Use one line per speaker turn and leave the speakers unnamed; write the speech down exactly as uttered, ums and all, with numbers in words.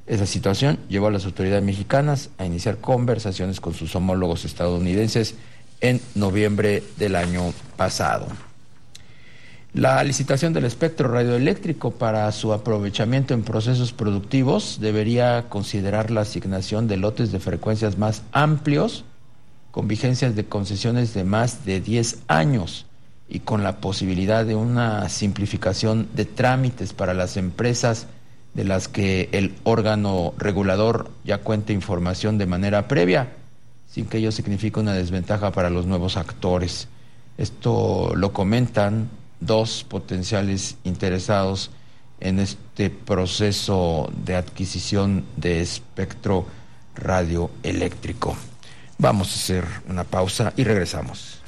Esa situación llevó a las autoridades mexicanas a iniciar conversaciones con sus homólogos estadounidenses en noviembre del año pasado. La licitación del espectro radioeléctrico para su aprovechamiento en procesos productivos debería considerar la asignación de lotes de frecuencias más amplios, con vigencias de concesiones de más de diez años y con la posibilidad de una simplificación de trámites para las empresas de las que el órgano regulador ya cuente información de manera previa, sin que ello signifique una desventaja para los nuevos actores. Esto lo comentan dos potenciales interesados en este proceso de adquisición de espectro radioeléctrico. Vamos a hacer una pausa y regresamos.